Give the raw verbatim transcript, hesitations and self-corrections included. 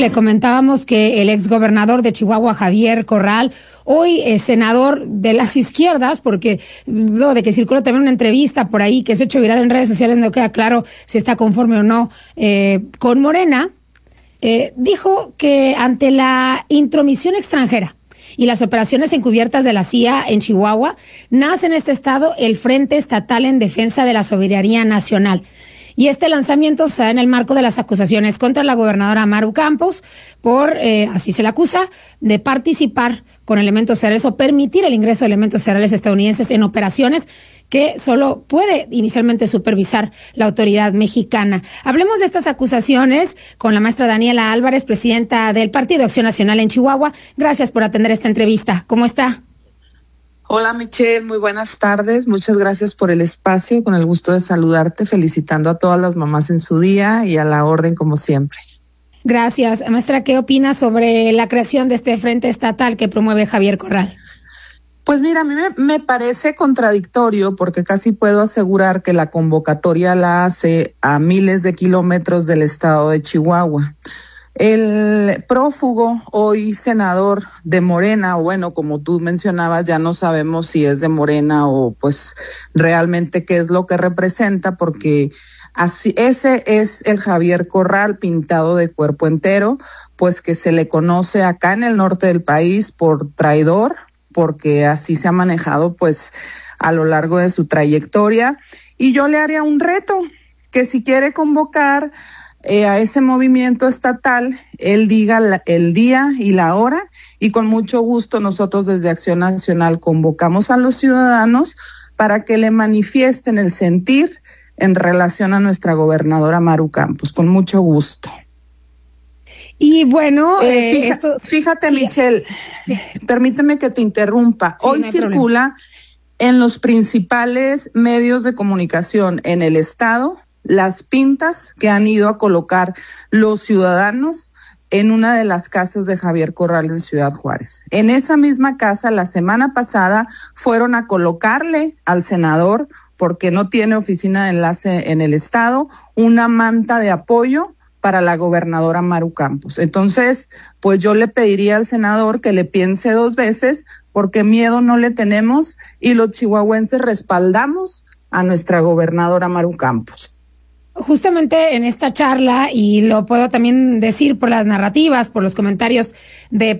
le comentábamos que el exgobernador de Chihuahua, Javier Corral, hoy es senador de las izquierdas, porque luego de que circuló también una entrevista por ahí que se ha hecho viral en redes sociales, no queda claro si está conforme o no eh, con Morena, eh, dijo que ante la intromisión extranjera y las operaciones encubiertas de la C I A en Chihuahua, nace en este estado el Frente Estatal en Defensa de la Soberanía Nacional. Y este lanzamiento se da en el marco de las acusaciones contra la gobernadora Maru Campos por, eh, así se le acusa, de participar con elementos cereales o permitir el ingreso de elementos cereales estadounidenses en operaciones que solo puede inicialmente supervisar la autoridad mexicana. Hablemos de estas acusaciones con la maestra Daniela Álvarez, presidenta del Partido Acción Nacional en Chihuahua. Gracias por atender esta entrevista. ¿Cómo está? Hola Michelle, muy buenas tardes. Muchas gracias por el espacio. Con el gusto de saludarte, felicitando a todas las mamás en su día y a la orden como siempre. Gracias. Maestra, ¿qué opina sobre la creación de este frente estatal que promueve Javier Corral? Pues mira, a mí me, me parece contradictorio porque casi puedo asegurar que la convocatoria la hace a miles de kilómetros del estado de Chihuahua. El prófugo, hoy senador de Morena, o bueno, como tú mencionabas, ya no sabemos si es de Morena o pues realmente qué es lo que representa, porque así ese es el Javier Corral pintado de cuerpo entero, pues que se le conoce acá en el norte del país por traidor, porque así se ha manejado pues a lo largo de su trayectoria. Y yo le haría un reto, que si quiere convocar Eh, a ese movimiento estatal, él diga la, el día y la hora, y con mucho gusto nosotros desde Acción Nacional convocamos a los ciudadanos para que le manifiesten el sentir en relación a nuestra gobernadora Maru Campos, con mucho gusto. Y bueno, eh, eh, fija, esto, fíjate sí, Michelle, sí. Permíteme que te interrumpa. Sí, Hoy no circula problema. En los principales medios de comunicación en el estado las pintas que han ido a colocar los ciudadanos en una de las casas de Javier Corral en Ciudad Juárez. En esa misma casa, la semana pasada, fueron a colocarle al senador, porque no tiene oficina de enlace en el estado, una manta de apoyo para la gobernadora Maru Campos. Entonces, pues yo le pediría al senador que le piense dos veces, porque miedo no le tenemos y los chihuahuenses respaldamos a nuestra gobernadora Maru Campos. Justamente en esta charla, y lo puedo también decir por las narrativas, por los comentarios de